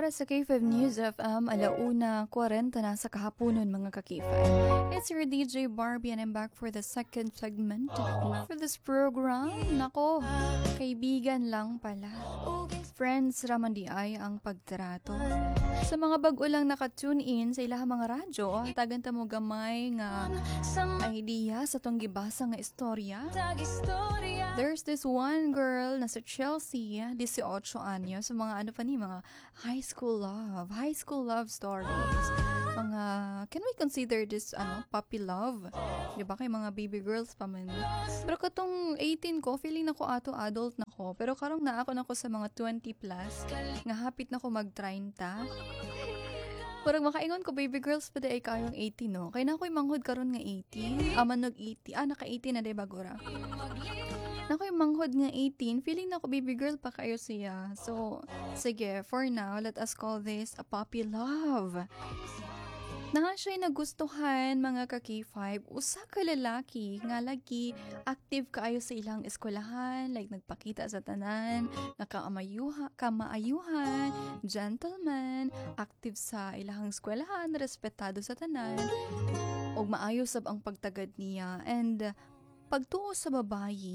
oras sa K5 News FM, 1:40 na sa kahaponon mga ka-K5. It's your DJ Barbie and I'm back for the second segment for this program. Nako, kaibigan lang pala. Friends raman di ay ang pagtrato. Sa mga bag-o lang naka-tune in sa ilahang mga radyo, taganta mo gamay nga idea sa tong gibasa nga istorya. There's this one girl na sa Chelsea, 18 anyo, sa mga ano pa ni, mga high school love stories. Mga, can we consider this, puppy love? Diba kay mga baby girls pa man. Pero katong 18 ko, feeling na ko adult na ko. Pero karong na ako sa mga 20 plus, nga hapit na ko mag-30. Parang makaingon ko, baby girls pa ay kayong 18, no? Kaya na ako'y manghod karon nga 18. Manog 80. Naka-18 na day bagura. Nako'y manghod nga 18, feeling na ko baby girl pa kayo siya. So, sige, for now, let us call this a puppy love. Na siya'y nagustuhan, mga ka-K5, usa ka lalaki, nga lagi, active kaayo sa ilang eskwelahan, like nagpakita sa tanan, kamaayuhan, gentleman, active sa ilang eskwelahan, respetado sa tanan, o maayos sab ang pagtagad niya, and pagtuo sa babayi,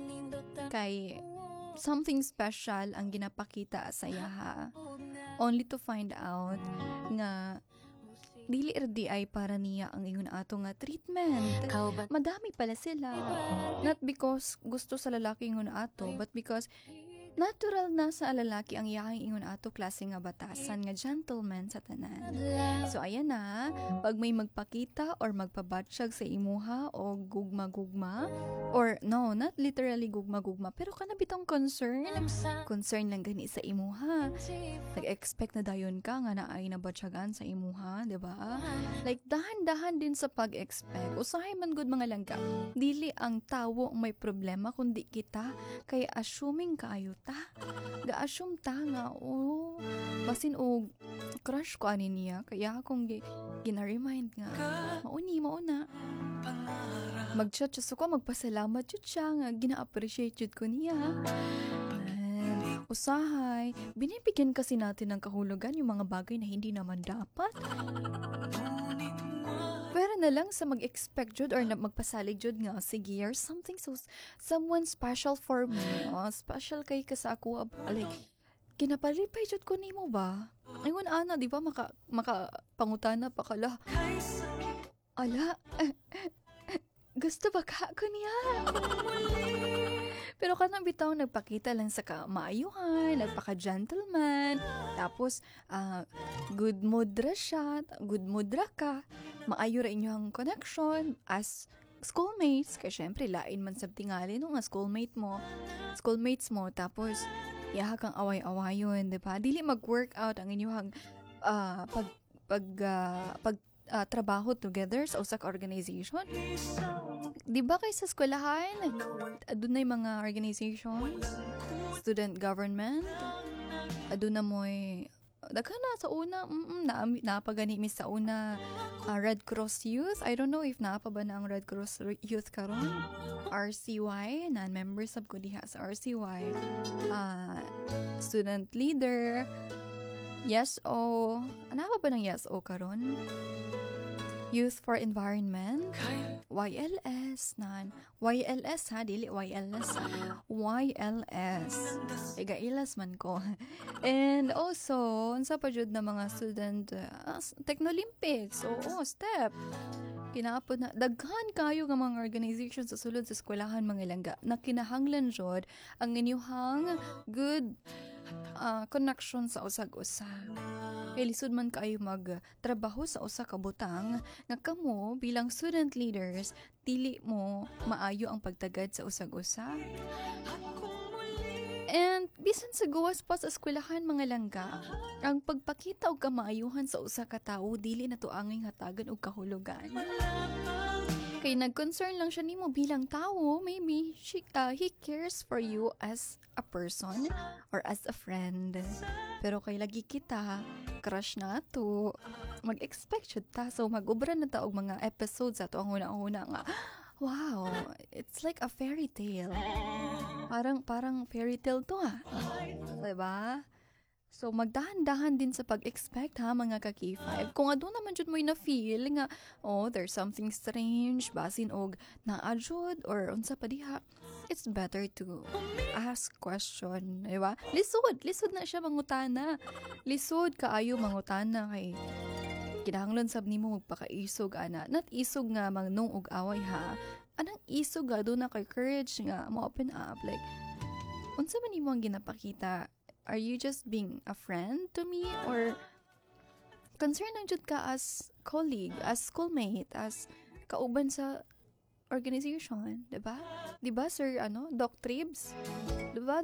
kay something special ang ginapakita sa iyaha. Only to find out nga dili erdi ay para niya ang ingon ato nga treatment. Madami pala sila. Not because gusto sa lalaki ingon ato, but because natural na sa lalaki ang iyahang ingon ato klase nga batasan nga gentleman sa tanan. So ayan na, pag may magpakita or magpabatsyag sa imuha o gugma-gugma, or no, not literally gugma-gugma, pero kana bitong concern lang gani sa imuha. Nag-expect na dayon ka nga naay nabatsyagan sa imuha, di ba? Like dahan-dahan din sa pag-expect. Usahay man gud mga langga. Dili ang tawo ang may problema kundi kita, kay assuming kaayo ta. Ga-assume ta nga, basin og crush ko ani niya, kaya akong gina-remind nga, mauna. Mag-chat siya ko, magpasalamat yun siya nga, gina-appreciate yun ko niya. And usahay, binibigyan kasi natin ng kahulugan yung mga bagay na hindi naman dapat. Pero na lang sa mag-expect jud or magpasalig jud nga, sige, or something someone special for me. Special kay ka sa ako, like, kinapalipay jud ko nimo ba? Ayun ana, di ba, maka pangutana pa kala. Ala, gusto ba ka ko niya? Pero kanang bitaw nagpakita lang sa kamaayuhan, nagpaka-gentleman, tapos good mood ra siya, good mood ra ka, maayo ra inyong connection as schoolmates, kaya syempre lain man sab tingali no nga schoolmates mo, tapos yaha kang away-awayon, di ba? Dili mag-workout ang inyong trabaho together sa usa ka organization. Di ba kay sa eskwelahan, adunay mga organizations, student government, aduna mo'y daghan sa una, napagani mi sa una, Red Cross Youth. I don't know if naapa ba na ang Red Cross Youth karon. RCY, non-members sab ko diha sa RCY. Student leader, YESO. Naapa ba ng YESO karon? Youth for Environment, YLS, YLS ha, dili YLS, YLS, igailas man ko. And also, sa pajud na mga student, Technolympics, STEP, kinapod na, daghan kayo ng mga organizations sa sulod sa eskwelahan mga langga, na kinahanglan jud ang inyuhang good connection sa usag-usa. Kaya lisod man kayo magtrabaho sa usa ka butang nga kamo bilang student leaders dili mo maayo ang pagtagad sa usag-usa. And bisan sa gawas pa sa eskwelahan mga langga, ang pagpakita og kamaayuhan sa usa ka tawo dili na to anging hatagan og kahulugan. Kay nag-concern lang siya nimo bilang tao, maybe he cares for you as a person or as a friend. Pero kay lagi kita, crush na to, mag-expect siya ta. So mag-ubra na ta og mga episodes ato ang una-una nga, wow, it's like a fairy tale. Parang fairy tale to ha. Diba? So, magdahan-dahan din sa pag-expect ha, mga ka-K5. Kung ano naman jud mo'y na-feel nga, oh, there's something strange, basin og naadjud, or unsa pa diha, it's better to ask question, di ba? Lisod na siya mangutana. Lisod kaayo mangutana kay kinahanglan sab nimo magpakaisog ana. Not isog nga mangnong og away ha. Anang isog ga do na kay courage nga mo open up like unsa man nimo ang ginapakita? Are you just being a friend to me or concerned lang jud ka as colleague, as schoolmate, as kauban sa organization, 'di ba? 'Di ba Sir Doc Tribs? 'Di ba?